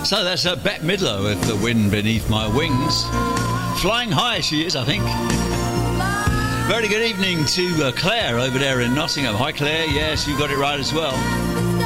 So that's Bette Midler with The Wind Beneath My Wings. Flying high she is, I think. Very good evening to Claire over there in Nottingham. Hi Claire, yes, you got it right as well.